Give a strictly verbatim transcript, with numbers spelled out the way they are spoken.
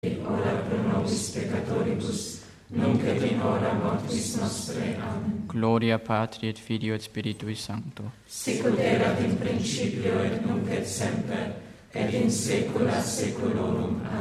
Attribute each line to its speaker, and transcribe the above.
Speaker 1: ora pro nobis peccatoribus, nunc et in hora mortis nostrae. Amen.
Speaker 2: Gloria Patri et Filio et Spiritui Sancto.
Speaker 1: Sicut erat in principio et nunc et semper, et in saecula saeculorum. Amen.